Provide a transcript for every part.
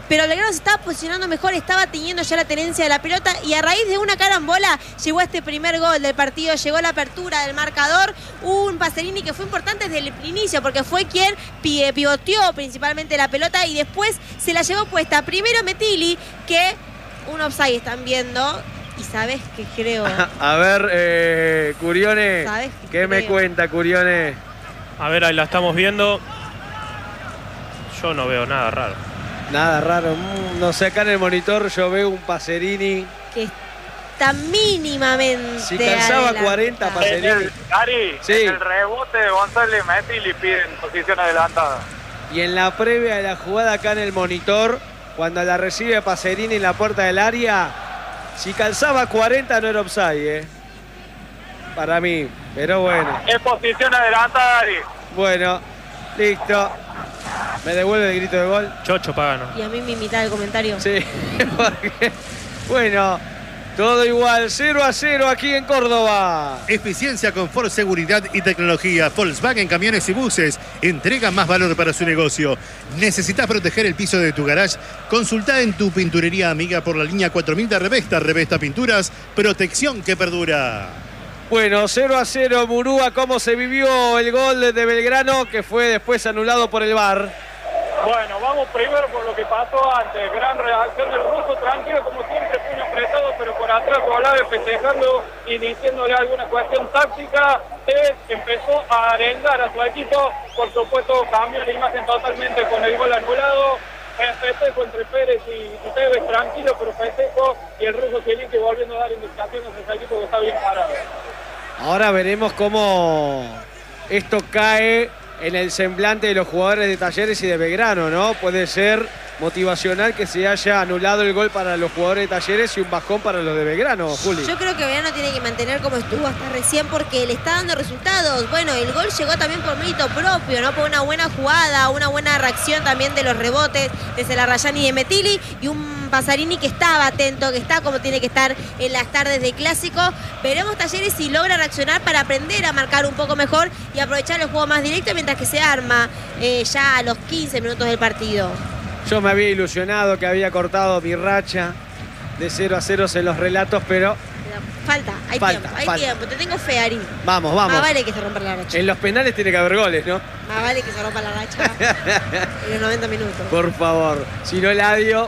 pero Belgrano se estaba posicionando mejor, estaba teniendo ya la tenencia de la pelota y a raíz de una carambola llegó este primer gol del partido, llegó la apertura del marcador, un Pacerini que fue importante desde el inicio porque fue quien pivoteó principalmente la pelota y después se la llevó puesta primero Metilli, que un offside están viendo. Y sabes que creo... A ver, Curione, ¿qué me cuenta, Curione? A ver, ahí la estamos viendo. Yo no veo nada raro. Nada raro. No sé, acá en el monitor yo veo un Pacerini que está mínimamente si calzaba 40 Pacerini. Ari, sí. En el rebote de González Metilli piden posición adelantada. Y en la previa de la jugada acá en el monitor, cuando la recibe Pacerini en la puerta del área, si calzaba 40 no era offside, para mí, pero bueno. Es posición adelantada, Ari. Bueno, listo. ¿Me devuelve el grito de gol? Chocho Pagano. Y a mí me imita el comentario. Sí, porque, bueno, todo igual, 0-0 aquí en Córdoba. Eficiencia, confort, seguridad y tecnología. Volkswagen Camiones y Buses entrega más valor para su negocio. ¿Necesitas proteger el piso de tu garage? Consulta en tu pinturería amiga por la línea 4000 de Revesta. Revesta Pinturas, protección que perdura. Bueno, 0-0 Murúa, ¿cómo se vivió el gol de Belgrano que fue después anulado por el VAR? Bueno, vamos primero por lo que pasó antes. Gran reacción del ruso, tranquilo como siempre, puño apretado, pero por atrás Olave festejando y diciéndole alguna cuestión táctica. Empezó a arengar a su equipo, por supuesto cambió la imagen totalmente con el gol anulado. Festejo entre Pérez y Tevez, tranquilo, pero festejo, y el ruso Zielinski volviendo a dar indicaciones a ese equipo que está bien parado. Ahora veremos cómo esto cae en el semblante de los jugadores de Talleres y de Belgrano, ¿no? Puede ser motivacional que se haya anulado el gol para los jugadores de Talleres y un bajón para los de Belgrano, Juli. Yo creo que Belgrano tiene que mantener como estuvo hasta recién porque le está dando resultados. Bueno, el gol llegó también por mérito propio, ¿no? Por una buena jugada, una buena reacción también de los rebotes desde la Rayani y de Metilli y un Pacerini que estaba atento, que está como tiene que estar en las tardes de clásico. Veremos Talleres si logra reaccionar para aprender a marcar un poco mejor y aprovechar el juego más directo mientras que se arma ya a los 15 minutos del partido. Yo me había ilusionado que había cortado mi racha de 0-0 en los relatos, pero... Hay tiempo. Te tengo fe, Ari. Vamos. Más vale que se rompa la racha. En los penales tiene que haber goles, ¿no? Más vale que se rompa la racha en los 90 minutos. Por favor. Si no, Eladio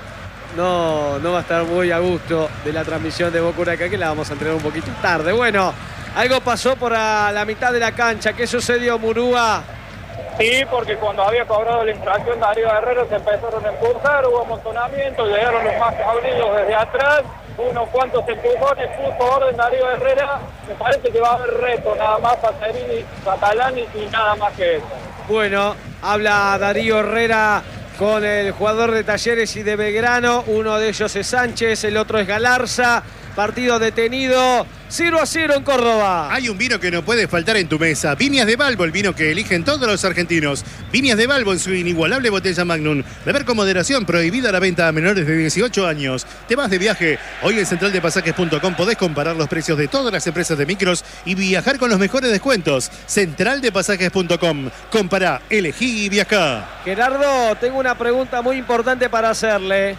no va a estar muy a gusto de la transmisión de Boca Huracán, que la vamos a entregar un poquito tarde. Bueno, algo pasó por la mitad de la cancha. ¿Qué sucedió, Murúa? Sí, porque cuando había cobrado la infracción Darío Herrero se empezaron a empujar, hubo amontonamiento, llegaron los más caudillos desde atrás, unos cuantos empujones, puso orden Darío Herrera, me parece que va a haber reto, nada más Pacerini, Catalán y nada más que eso. Bueno, habla Darío Herrera con el jugador de Talleres y de Belgrano, uno de ellos es Sánchez, el otro es Galarza, partido detenido, 0-0 en Córdoba. Hay un vino que no puede faltar en tu mesa. Viñas de Balbo, el vino que eligen todos los argentinos. Viñas de Balbo en su inigualable botella Magnum. Beber con moderación, prohibida la venta a menores de 18 años. Te vas de viaje. Hoy en centraldepasajes.com podés comparar los precios de todas las empresas de micros y viajar con los mejores descuentos. Centraldepasajes.com. Compará, elegí y viajá. Gerardo, tengo una pregunta muy importante para hacerle.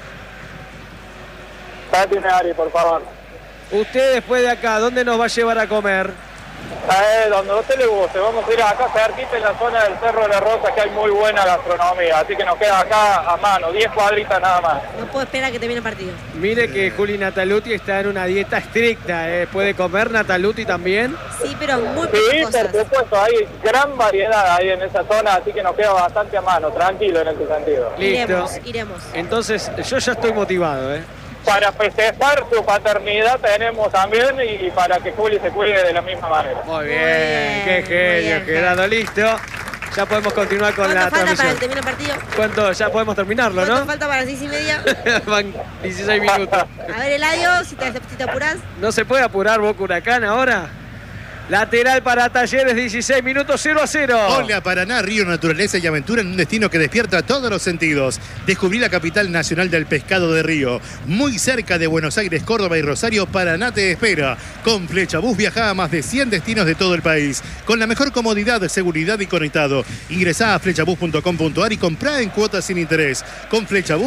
Tiene Ari, por favor. Usted después de acá, ¿dónde nos va a llevar a comer? Donde a usted le guste, vamos a ir acá cerquita en la zona del Cerro de la Rosa, que hay muy buena gastronomía, así que nos queda acá a mano, 10 cuadritas nada más. No puedo esperar a que termine el partido. Mire que Juli Nataluti está en una dieta estricta, ¿puede comer Nataluti también? Sí, pero muy pocas cosas. Por supuesto, hay gran variedad ahí en esa zona, así que nos queda bastante a mano, tranquilo en ese sentido. Listo. Iremos. Entonces, yo ya estoy motivado, Para festejar su paternidad tenemos también y para que Juli se cuide de la misma manera. Muy bien, qué genio, Gerardo, listo. Ya podemos continuar con la transmisión. ¿Cuánto falta para que termine el partido? ¿Cuánto? Ya podemos terminarlo, ¿no? ¿Cuánto falta para las 6:30? Van 16 minutos. A ver, Eladio, si te apurás. ¿No se puede apurar Boca Huracán ahora? Lateral para Talleres, 16 minutos, 0-0. Hola Paraná, río, naturaleza y aventura en un destino que despierta todos los sentidos. Descubrí la capital nacional del pescado de río. Muy cerca de Buenos Aires, Córdoba y Rosario, Paraná te espera. Con Flechabús viaja a más de 100 destinos de todo el país. Con la mejor comodidad, seguridad y conectado. Ingresá a flechabús.com.ar y comprá en cuotas sin interés. Con Flechabús